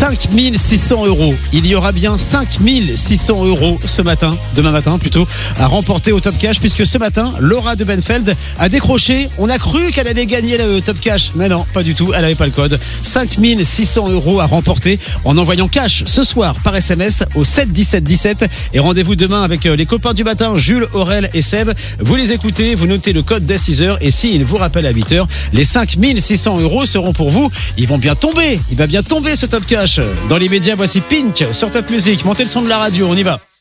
5600 €. Il y aura bien 5600 € demain matin plutôt, à remporter au Top Cash, puisque ce matin, Laura de Benfeld a décroché. On a cru qu'elle allait gagner le Top Cash, mais non, pas du tout, elle n'avait pas le code. 5600 € à remporter en envoyant cash ce soir par SMS au 7 17 17. Et rendez-vous demain avec les copains du matin, Jules, Aurel et Seb. Vous les écoutez, vous notez le code dès 6h, et s'il vous rappelle à 8h, les 5600 € seront pour vous. Ils vont bien tomber, il va bien tomber ce Top Cash. Dans l'immédiat, voici Pink sur Top Music. Montez le son de la radio, on y va.